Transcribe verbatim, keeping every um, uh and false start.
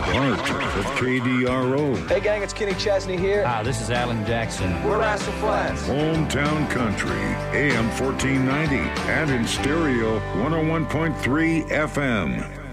heart of K D R O. Hey gang, it's Kenny Chesney here. Hi, this is Alan Jackson. We're Master Flats. Hometown Country, A M fourteen ninety, and in stereo, one oh one point three F M.